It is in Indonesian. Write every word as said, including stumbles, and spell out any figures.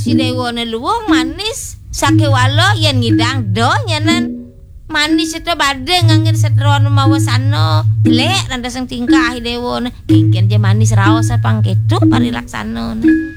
si dewane luwung manis sakewala yen ngidang do nyanan manis itu badhe ngangin setron mawa sano lek randa sing tingkah dewane kengken je manis raos pangketu parilaksana